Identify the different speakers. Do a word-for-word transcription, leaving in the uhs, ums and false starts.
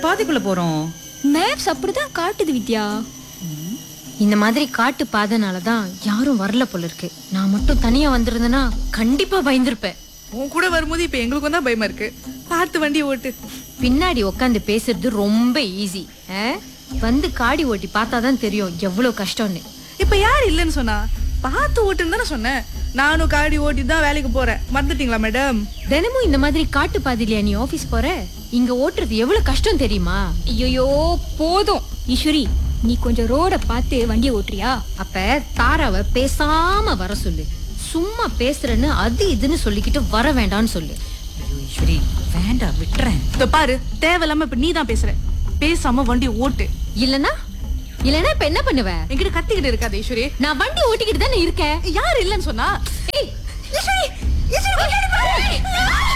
Speaker 1: பாதைக்குள்ள போறோம்?
Speaker 2: மேப்ஸ் அப்படிதான் காட்டுது வித்யா.
Speaker 3: இந்த மாதிரி காட்டு பாதைனாலதான் யாரும் வரல போல இருக்கு. நான் மட்டும் தனியா வந்திருந்தேன்னா கண்டிப்பா பயந்துருப்பேன்.
Speaker 4: உன் கூட வரும்போது இப்ப எங்களுக்கும் தான் பயமா இருக்கு. பார்த்து வண்டி ஓட்டு.
Speaker 3: பின்னாடி உட்காந்து பேசுறது ரொம்ப ஈஸி. வந்து காடி ஓட்டி பார்த்தாதான் தெரியும் எவ்வளவு கஷ்டம்னு.
Speaker 4: இப்ப யார் இல்லைன்னு சொன்னா? பார்த்து ஓட்டுன்னு தானே சொன்னேன். நானும் காடி ஓட்டி தான் வேலைக்கு போறேன். மறந்துட்டீங்களா மேடம்?
Speaker 3: தினமும் இந்த மாதிரி காட்டு பாதையிலையா நீ ஆபீஸ் போற? இங்க ஓட்டுறது எவ்வளவு கஷ்டம் தெரியுமா?
Speaker 2: ஐயோ போதும் ஈஸ்வரி, நீ கொஞ்சம் ரோட பார்த்து வண்டியை ஓட்டுறியா?
Speaker 3: அப்ப தாராவை பேசாம வர சொல்லு. சும்மா பேசுறேன்னு அது இதுன்னு சொல்லிக்கிட்டு வர வேண்டாம்னு சொல்லு.
Speaker 1: ஐயோ ஈஸ்வரி, வேண்டாம், விட்டுறேன்.
Speaker 4: இதோ பாரு, தேவையில்லாம இப்ப நீ தான் பேசுற. பேசாம வண்டி ஓட்டு.
Speaker 3: இல்லனா இல்லனா இப்ப என்ன பண்ணுவ?
Speaker 4: என்கிட்ட கத்திக்கிட்டு இருக்காது ஈஸ்வரி.
Speaker 3: நான் வண்டி ஓட்டிக்கிட்டு தானே இருக்கேன்.
Speaker 4: யார் இல்லைன்னு சொன்னா?
Speaker 3: ஏய் ஈஸ்வரி, ஈஸ்வரி, வண்டி எடுப்பா.